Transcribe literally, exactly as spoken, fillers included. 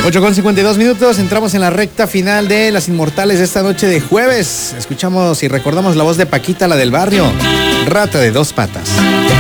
ocho con cincuenta y dos minutos, entramos en la recta final de Las Inmortales de esta noche de jueves. Escuchamos y recordamos la voz de Paquita, la del barrio, Rata de dos patas.